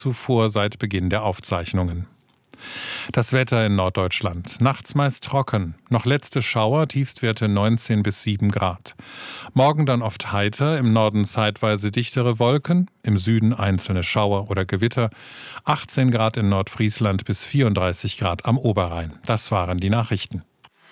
zuvor seit Beginn der Aufzeichnungen. Das Wetter in Norddeutschland. Nachts meist trocken. Noch letzte Schauer, Tiefstwerte 19 bis 7 Grad. Morgen dann oft heiter, im Norden zeitweise dichtere Wolken, im Süden einzelne Schauer oder Gewitter. 18 Grad in Nordfriesland bis 34 Grad am Oberrhein. Das waren die Nachrichten.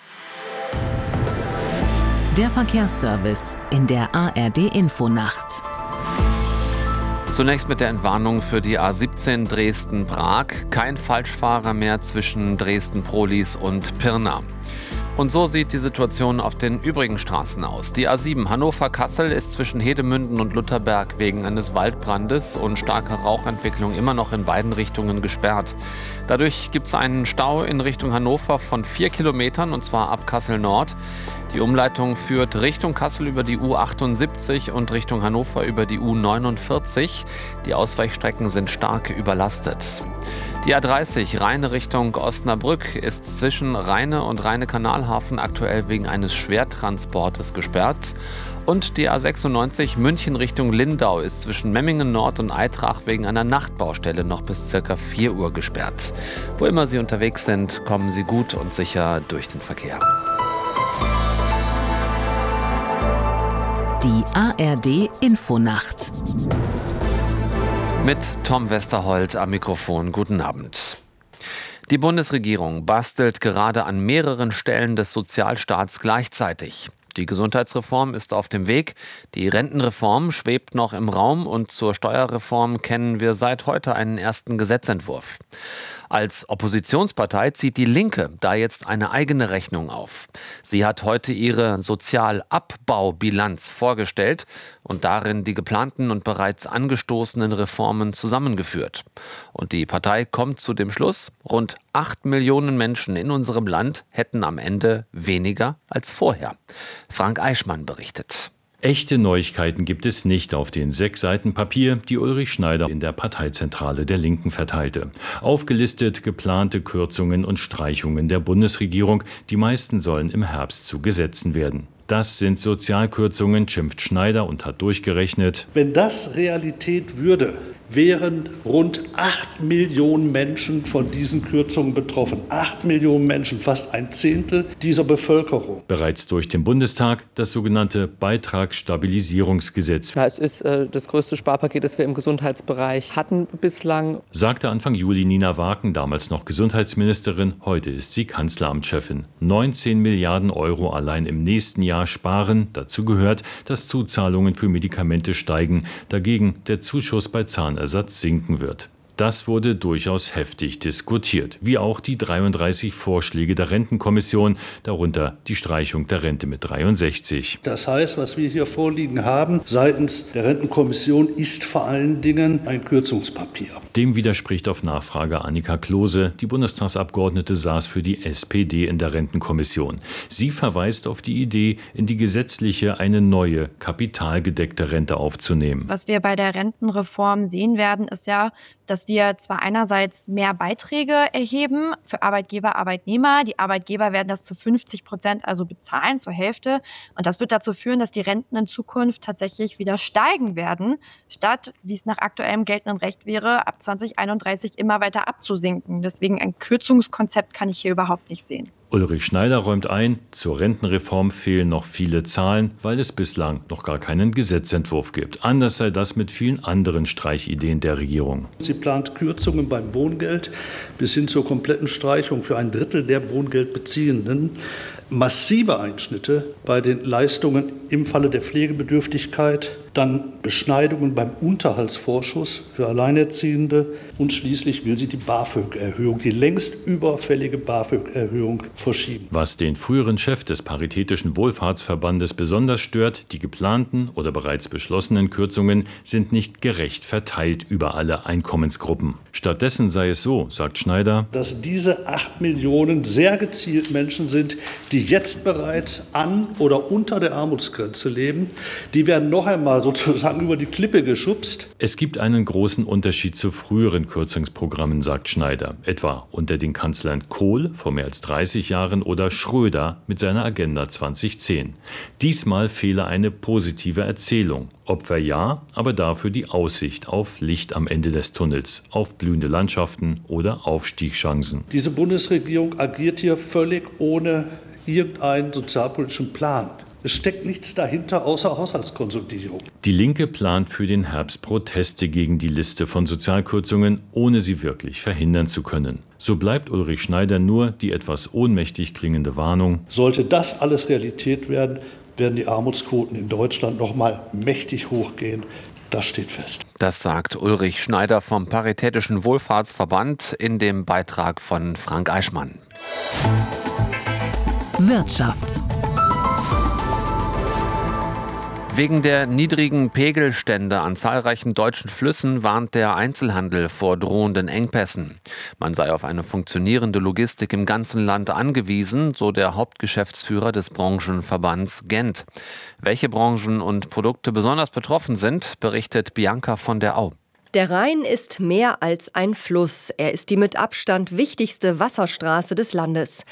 Der Verkehrsservice in der ARD-Infonacht. Zunächst mit der Entwarnung für die A17 Dresden-Prag. Kein Falschfahrer mehr zwischen Dresden-Prolis und Pirna. Und so sieht die Situation auf den übrigen Straßen aus. Die A7 Hannover-Kassel ist zwischen Hedemünden und Lutherberg wegen eines Waldbrandes und starker Rauchentwicklung immer noch in beiden Richtungen gesperrt. Dadurch gibt es einen Stau in Richtung Hannover von 4 Kilometern, und zwar ab Kassel Nord. Die Umleitung führt Richtung Kassel über die U78 und Richtung Hannover über die U49. Die Ausweichstrecken sind stark überlastet. Die A30 Rheine Richtung Osnabrück ist zwischen Rheine und Rheine-Kanalhafen aktuell wegen eines Schwertransportes gesperrt. Und die A96 München Richtung Lindau ist zwischen Memmingen Nord und Eitrach wegen einer Nachtbaustelle noch bis ca. 4 Uhr gesperrt. Wo immer Sie unterwegs sind, kommen Sie gut und sicher durch den Verkehr. Die ARD-Infonacht. Mit Tom Westerholt am Mikrofon. Guten Abend. Die Bundesregierung bastelt gerade an mehreren Stellen des Sozialstaats gleichzeitig. Die Gesundheitsreform ist auf dem Weg, die Rentenreform schwebt noch im Raum und zur Steuerreform kennen wir seit heute einen ersten Gesetzentwurf. Als Oppositionspartei zieht die Linke da jetzt eine eigene Rechnung auf. Sie hat heute ihre Sozialabbaubilanz vorgestellt und darin die geplanten und bereits angestoßenen Reformen zusammengeführt. Und die Partei kommt zu dem Schluss, rund 8 Millionen Menschen in unserem Land hätten am Ende weniger als vorher. Frank Eichmann berichtet. Echte Neuigkeiten gibt es nicht auf den 6 Seiten Papier, die Ulrich Schneider in der Parteizentrale der Linken verteilte. Aufgelistet geplante Kürzungen und Streichungen der Bundesregierung, die meisten sollen im Herbst zu Gesetzen werden. Das sind Sozialkürzungen, schimpft Schneider und hat durchgerechnet. Wenn das Realität würde, wären rund 8 Millionen Menschen von diesen Kürzungen betroffen. 8 Millionen Menschen, fast ein Zehntel dieser Bevölkerung. Bereits durch den Bundestag das sogenannte Beitragsstabilisierungsgesetz. Es ist das größte Sparpaket, das wir im Gesundheitsbereich hatten bislang. Sagte Anfang Juli Nina Waken, damals noch Gesundheitsministerin, heute ist sie Kanzleramtschefin. 19 Milliarden Euro allein im nächsten Jahr sparen. Dazu gehört, dass Zuzahlungen für Medikamente steigen, dagegen der Zuschuss bei Zahnersatz sinken wird. Das wurde durchaus heftig diskutiert, wie auch die 33 Vorschläge der Rentenkommission, darunter die Streichung der Rente mit 63. Das heißt, was wir hier vorliegen haben seitens der Rentenkommission, ist vor allen Dingen ein Kürzungspapier. Dem widerspricht auf Nachfrage Annika Klose. Die Bundestagsabgeordnete saß für die SPD in der Rentenkommission. Sie verweist auf die Idee, in die gesetzliche eine neue, kapitalgedeckte Rente aufzunehmen. Was wir bei der Rentenreform sehen werden, ist ja, dass wir zwar einerseits mehr Beiträge erheben für Arbeitgeber, Arbeitnehmer. Die Arbeitgeber werden das zu 50% also bezahlen, zur Hälfte. Und das wird dazu führen, dass die Renten in Zukunft tatsächlich wieder steigen werden, statt, wie es nach aktuellem geltendem Recht wäre, ab 2031 immer weiter abzusinken. Deswegen ein Kürzungskonzept kann ich hier überhaupt nicht sehen. Ulrich Schneider räumt ein, zur Rentenreform fehlen noch viele Zahlen, weil es bislang noch gar keinen Gesetzentwurf gibt. Anders sei das mit vielen anderen Streichideen der Regierung. Sie plant Kürzungen beim Wohngeld bis hin zur kompletten Streichung für ein Drittel der Wohngeldbeziehenden. Massive Einschnitte bei den Leistungen im Falle der Pflegebedürftigkeit, dann Beschneidungen beim Unterhaltsvorschuss für Alleinerziehende und schließlich will sie die BAföG-Erhöhung, die längst überfällige BAföG-Erhöhung verschieben. Was den früheren Chef des Paritätischen Wohlfahrtsverbandes besonders stört, die geplanten oder bereits beschlossenen Kürzungen sind nicht gerecht verteilt über alle Einkommensgruppen. Stattdessen sei es so, sagt Schneider, dass diese 8 Millionen sehr gezielt Menschen sind, die die jetzt bereits an oder unter der Armutsgrenze leben, die werden noch einmal sozusagen über die Klippe geschubst. Es gibt einen großen Unterschied zu früheren Kürzungsprogrammen, sagt Schneider, etwa unter den Kanzlern Kohl vor mehr als 30 Jahren oder Schröder mit seiner Agenda 2010. Diesmal fehle eine positive Erzählung. Opfer ja, aber dafür die Aussicht auf Licht am Ende des Tunnels, auf blühende Landschaften oder Aufstiegschancen. Diese Bundesregierung agiert hier völlig ohne irgendeinen sozialpolitischen Plan. Es steckt nichts dahinter außer Haushaltskonsolidierung. Die Linke plant für den Herbst Proteste gegen die Liste von Sozialkürzungen, ohne sie wirklich verhindern zu können. So bleibt Ulrich Schneider nur die etwas ohnmächtig klingende Warnung: Sollte das alles Realität werden, werden die Armutsquoten in Deutschland noch mal mächtig hochgehen. Das steht fest. Das sagt Ulrich Schneider vom Paritätischen Wohlfahrtsverband in dem Beitrag von Frank Eichmann. Wirtschaft. Wegen der niedrigen Pegelstände an zahlreichen deutschen Flüssen warnt der Einzelhandel vor drohenden Engpässen. Man sei auf eine funktionierende Logistik im ganzen Land angewiesen, so der Hauptgeschäftsführer des Branchenverbands Gent. Welche Branchen und Produkte besonders betroffen sind, berichtet Bianca von der Au. Der Rhein ist mehr als ein Fluss. Er ist die mit Abstand wichtigste Wasserstraße des Landes.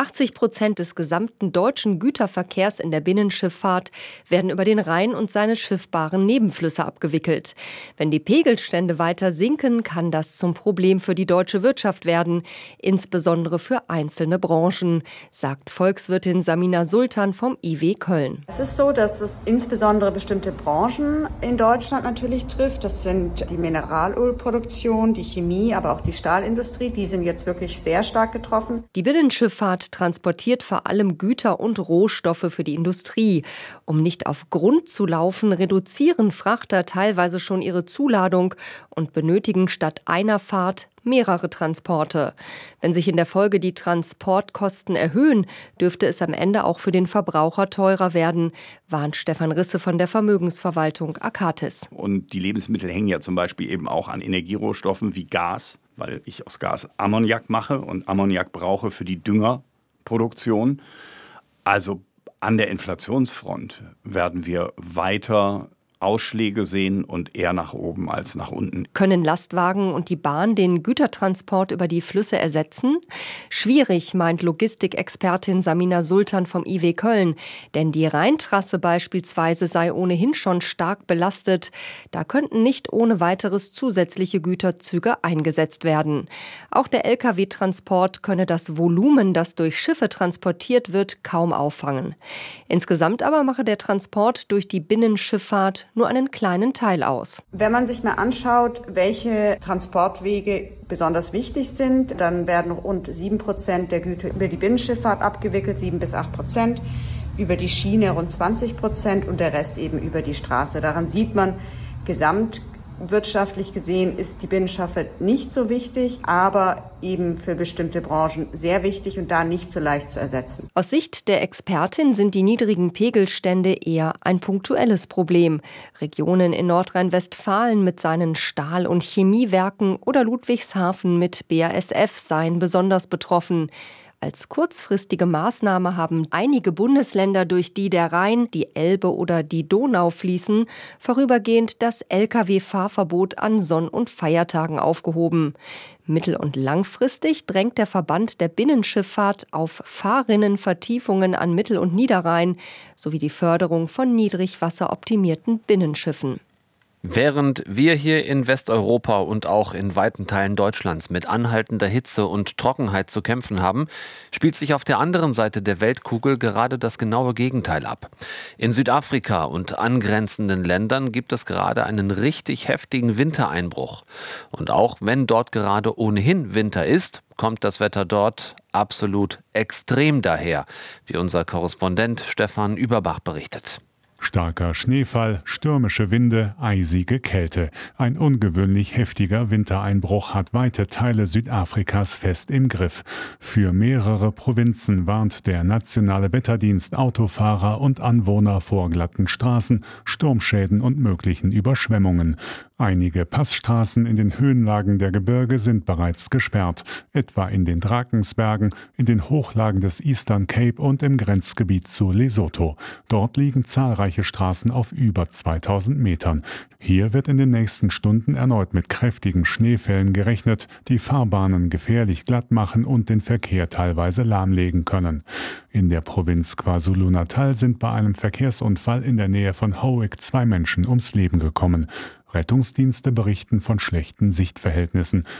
80% des gesamten deutschen Güterverkehrs in der Binnenschifffahrt werden über den Rhein und seine schiffbaren Nebenflüsse abgewickelt. Wenn die Pegelstände weiter sinken, kann das zum Problem für die deutsche Wirtschaft werden, insbesondere für einzelne Branchen, sagt Volkswirtin Samina Sultan vom IW Köln. Es ist so, dass es insbesondere bestimmte Branchen in Deutschland natürlich trifft. Das sind die Mineralölproduktion, die Chemie, aber auch die Stahlindustrie, die sind jetzt wirklich sehr stark getroffen. Die Binnenschifffahrt transportiert vor allem Güter und Rohstoffe für die Industrie. Um nicht auf Grund zu laufen, reduzieren Frachter teilweise schon ihre Zuladung und benötigen statt einer Fahrt mehrere Transporte. Wenn sich in der Folge die Transportkosten erhöhen, dürfte es am Ende auch für den Verbraucher teurer werden, warnt Stefan Risse von der Vermögensverwaltung Akatis. Und die Lebensmittel hängen ja zum Beispiel eben auch an Energierohstoffen wie Gas, weil ich aus Gas Ammoniak mache und Ammoniak brauche für die Düngerproduktion. Also an der Inflationsfront werden wir weiter Ausschläge sehen und eher nach oben als nach unten. Können Lastwagen und die Bahn den Gütertransport über die Flüsse ersetzen? Schwierig, meint Logistikexpertin Samina Sultan vom IW Köln. Denn die Rheintrasse beispielsweise sei ohnehin schon stark belastet. Da könnten nicht ohne weiteres zusätzliche Güterzüge eingesetzt werden. Auch der Lkw-Transport könne das Volumen, das durch Schiffe transportiert wird, kaum auffangen. Insgesamt aber mache der Transport durch die Binnenschifffahrt nur einen kleinen Teil aus. Wenn man sich mal anschaut, welche Transportwege besonders wichtig sind, dann werden rund 7% der Güter über die Binnenschifffahrt abgewickelt, 7-8%, über die Schiene rund 20% und der Rest eben über die Straße. Daran sieht man, gesamtwirtschaftlich gesehen ist die Binnenschifffahrt nicht so wichtig, aber eben für bestimmte Branchen sehr wichtig und da nicht so leicht zu ersetzen. Aus Sicht der Expertin sind die niedrigen Pegelstände eher ein punktuelles Problem. Regionen in Nordrhein-Westfalen mit seinen Stahl- und Chemiewerken oder Ludwigshafen mit BASF seien besonders betroffen. Als kurzfristige Maßnahme haben einige Bundesländer, durch die der Rhein, die Elbe oder die Donau fließen, vorübergehend das Lkw-Fahrverbot an Sonn- und Feiertagen aufgehoben. Mittel- und langfristig drängt der Verband der Binnenschifffahrt auf Fahrrinnenvertiefungen an Mittel- und Niederrhein sowie die Förderung von niedrigwasseroptimierten Binnenschiffen. Während wir hier in Westeuropa und auch in weiten Teilen Deutschlands mit anhaltender Hitze und Trockenheit zu kämpfen haben, spielt sich auf der anderen Seite der Weltkugel gerade das genaue Gegenteil ab. In Südafrika und angrenzenden Ländern gibt es gerade einen richtig heftigen Wintereinbruch. Und auch wenn dort gerade ohnehin Winter ist, kommt das Wetter dort absolut extrem daher, wie unser Korrespondent Stefan Überbach berichtet. Starker Schneefall, stürmische Winde, eisige Kälte. Ein ungewöhnlich heftiger Wintereinbruch hat weite Teile Südafrikas fest im Griff. Für mehrere Provinzen warnt der nationale Wetterdienst Autofahrer und Anwohner vor glatten Straßen, Sturmschäden und möglichen Überschwemmungen. Einige Passstraßen in den Höhenlagen der Gebirge sind bereits gesperrt, etwa in den Drakensbergen, in den Hochlagen des Eastern Cape und im Grenzgebiet zu Lesotho. Dort liegen zahlreiche Straßen auf über 2000 Metern. Hier wird in den nächsten Stunden erneut mit kräftigen Schneefällen gerechnet, die Fahrbahnen gefährlich glatt machen und den Verkehr teilweise lahmlegen können. In der Provinz KwaZulu-Natal sind bei einem Verkehrsunfall in der Nähe von Howick 2 Menschen ums Leben gekommen. Rettungsdienste berichten von schlechten Sichtverhältnissen.